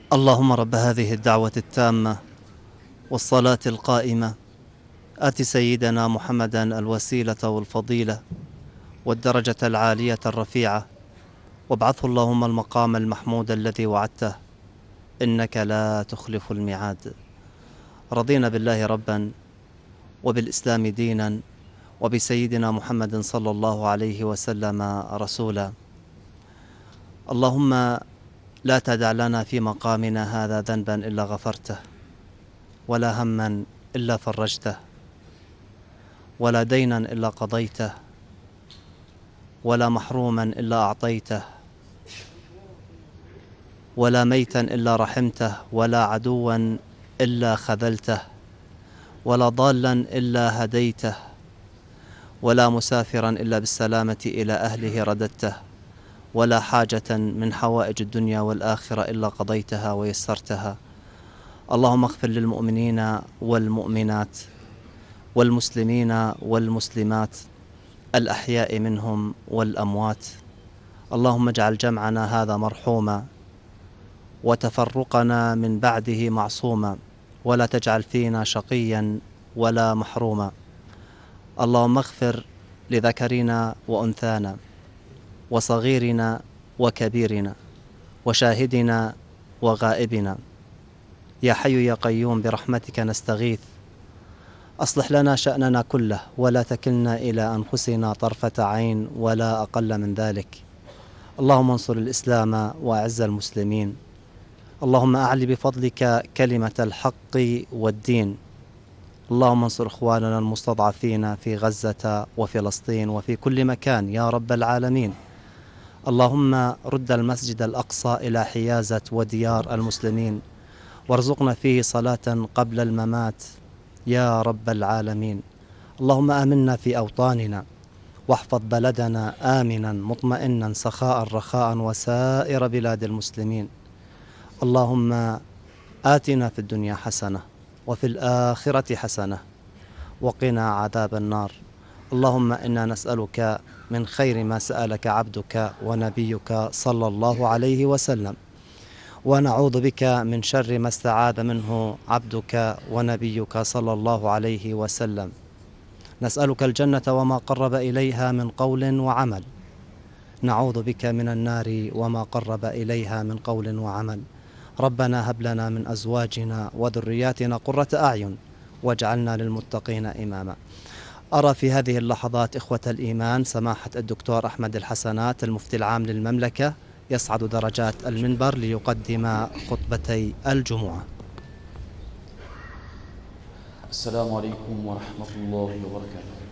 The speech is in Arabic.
اللهم رب هذه الدعوة التامة والصلاة القائمة آت سيدنا محمدا الوسيلة والفضيلة والدرجة العالية الرفيعة، وابعثه اللهم المقام المحمود الذي وعدته، إنك لا تخلف الميعاد. رضينا بالله ربا وبالإسلام دينا وبسيدنا محمد صلى الله عليه وسلم رسولا. اللهم لا تدع لنا في مقامنا هذا ذنبا إلا غفرته، ولا هما إلا فرجته، ولا دينا إلا قضيته، ولا محروما إلا أعطيته، ولا ميتا إلا رحمته، ولا عدوا إلا خذلته، ولا ضالا إلا هديته، ولا مسافرا إلا بالسلامة إلى أهله رددته، ولا حاجة من حوائج الدنيا والآخرة إلا قضيتها ويسرتها. اللهم اغفر للمؤمنين والمؤمنات والمسلمين والمسلمات الأحياء منهم والأموات. اللهم اجعل جمعنا هذا مرحوما، وتفرقنا من بعده معصوما، ولا تجعل فينا شقيا ولا محروما. اللهم اغفر لذكرنا وأنثانا، وصغيرنا وكبيرنا، وشاهدنا وغائبنا. يا حي يا قيوم برحمتك نستغيث، أصلح لنا شأننا كله، ولا تكلنا إلى أنفسنا طرفة عين ولا أقل من ذلك. اللهم انصر الإسلام وأعز المسلمين. اللهم أعل بفضلك كلمة الحق والدين. اللهم انصر إخواننا المستضعفين في غزة وفلسطين وفي كل مكان يا رب العالمين. اللهم رد المسجد الأقصى إلى حيازة وديار المسلمين، وارزقنا فيه صلاة قبل الممات يا رب العالمين. اللهم آمنا في أوطاننا، واحفظ بلدنا آمنا مطمئنا سخاء رخاء وسائر بلاد المسلمين. اللهم آتنا في الدنيا حسنة وفي الآخرة حسنة وقنا عذاب النار. اللهم إنا نسألك من خير ما سألك عبدك ونبيك صلى الله عليه وسلم، ونعوذ بك من شر ما استعاذ منه عبدك ونبيك صلى الله عليه وسلم. نسألك الجنة وما قرب إليها من قول وعمل، نعوذ بك من النار وما قرب إليها من قول وعمل. ربنا هب لنا من أزواجنا وذرياتنا قرة أعين واجعلنا للمتقين إماما. أرى في هذه اللحظات إخوة الإيمان سماحة الدكتور أحمد الحسنات المفتي العام للمملكة يصعد درجات المنبر ليقدم خطبتي الجمعة. السلام عليكم ورحمة الله وبركاته.